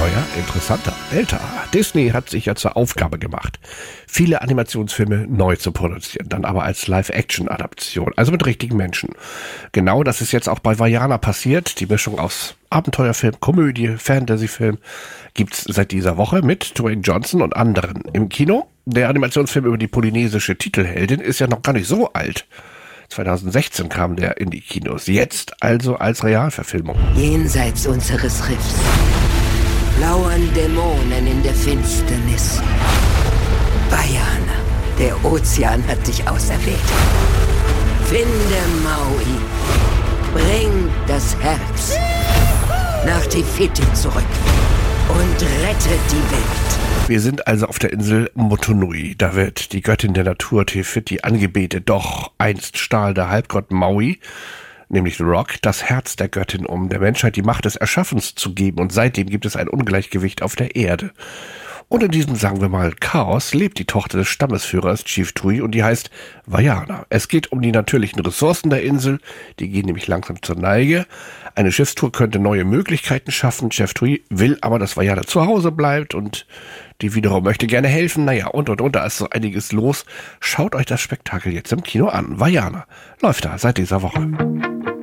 neuer, interessanter, älter. Disney hat sich ja zur Aufgabe gemacht, viele Animationsfilme neu zu produzieren, dann aber als Live-Action-Adaption, also mit richtigen Menschen. Genau das ist jetzt auch bei Vaiana passiert. Die Mischung aus Abenteuerfilm, Komödie, Fantasyfilm gibt's seit dieser Woche mit Dwayne Johnson und anderen im Kino. Der Animationsfilm über die polynesische Titelheldin ist ja noch gar nicht so alt. 2016 kam der in die Kinos, jetzt also als Realverfilmung. Jenseits unseres Riffs lauern Dämonen in der Finsternis. Vaiana, der Ozean hat dich auserwählt. Finde Maui, bring das Herz nach Te Fiti zurück und rette die Welt. Wir sind also auf der Insel Motunui. Da wird die Göttin der Natur Te Fiti angebetet. Doch einst stahl der Halbgott Maui, nämlich The Rock, das Herz der Göttin, um der Menschheit die Macht des Erschaffens zu geben. Und seitdem gibt es ein Ungleichgewicht auf der Erde. Und in diesem, sagen wir mal, Chaos lebt die Tochter des Stammesführers Chief Tui und die heißt Vaiana. Es geht um die natürlichen Ressourcen der Insel, die gehen nämlich langsam zur Neige. Eine Schiffstour könnte neue Möglichkeiten schaffen. Chef Tui will aber, dass Vaiana zu Hause bleibt und die wiederum möchte gerne helfen. Naja, und, da ist so einiges los. Schaut euch das Spektakel jetzt im Kino an. Vaiana läuft da seit dieser Woche.